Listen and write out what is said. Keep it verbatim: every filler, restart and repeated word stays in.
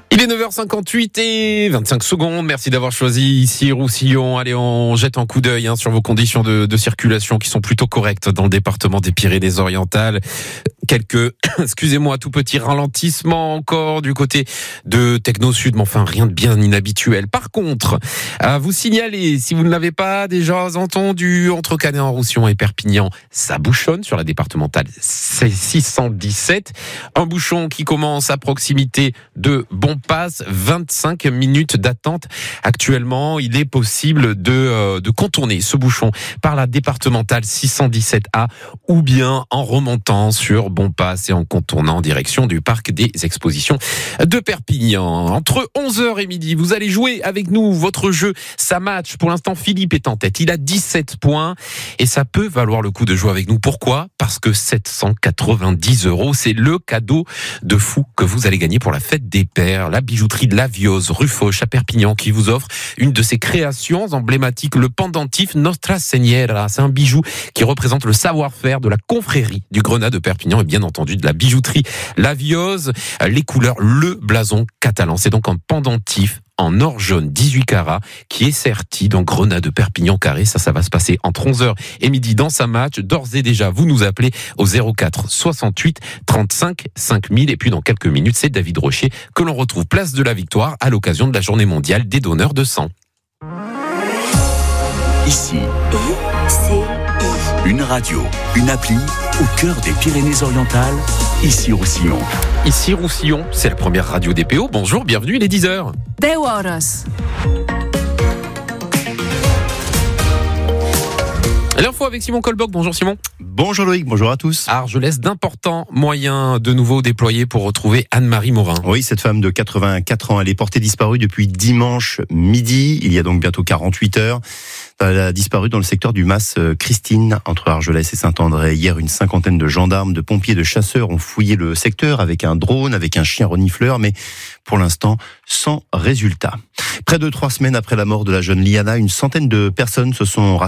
Il est neuf heures cinquante-huit et vingt-cinq secondes. Merci d'avoir choisi ici Roussillon. Allez, on jette un coup d'œil hein, sur vos conditions de, de circulation qui sont plutôt correctes dans le département des Pyrénées-Orientales. Quelques, excusez-moi, tout petit ralentissement encore du côté de Techno Sud, mais enfin rien de bien inhabituel. Par contre, à vous signaler, si vous ne l'avez pas déjà entendu, entre Canet-en-Roussillon et Perpignan, ça bouchonne sur la départementale six cent dix-sept. Un bouchon qui commence à proximité de Bonpass, vingt-cinq minutes d'attente. Actuellement, il est possible de, euh, de contourner ce bouchon par la départementale six cent dix-sept A ou bien en remontant sur Bonpass et en contournant en direction du parc des expositions de Perpignan. Entre onze heures et midi, vous allez jouer avec nous votre jeu Ça match. Pour l'instant, Philippe est en tête. Il a dix-sept points et ça peut valoir le coup de jouer avec nous. Pourquoi ? Parce que sept cent quatre-vingt-dix euros, c'est le cadeau de fou que vous allez gagner pour la fête des pères. La bijouterie de la Viose, rue Fauche à Perpignan, qui vous offre une de ses créations emblématiques, le pendentif Nostra Señora. C'est un bijou qui représente le savoir-faire de la confrérie du Grenat de Perpignan et bien entendu de la bijouterie La Viose. Les couleurs, le blason catalan. C'est donc un pendentif en or jaune dix-huit carats qui est serti dans Grenat de Perpignan carré. Ça, ça va se passer entre onze heures et midi dans sa match. D'ores et déjà, vous nous appelez au zéro quatre soixante-huit trente-cinq cinq mille. Et puis dans quelques minutes, c'est David Rocher que l'on retrouve place de la Victoire à l'occasion de la journée mondiale des donneurs de sang. Ici, une radio, une appli au cœur des Pyrénées-Orientales, ici Roussillon. Ici Roussillon, c'est la première radio D P O. Bonjour, bienvenue, il est dix heures. dez horas. L'info avec Simon Colboc. Bonjour Simon. Bonjour Loïc, bonjour à tous. Argelès, d'importants moyens de nouveau déployés pour retrouver Anne-Marie Morin. Oui, cette femme de quatre-vingt-quatre ans, elle est portée disparue depuis dimanche midi, il y a donc bientôt quarante-huit heures. Elle a disparu dans le secteur du Mas Christine, entre Argelès et Saint-André. Hier, une cinquantaine de gendarmes, de pompiers, de chasseurs ont fouillé le secteur avec un drone, avec un chien renifleur, mais pour l'instant, sans résultat. Près de trois semaines après la mort de la jeune Liana, une centaine de personnes se sont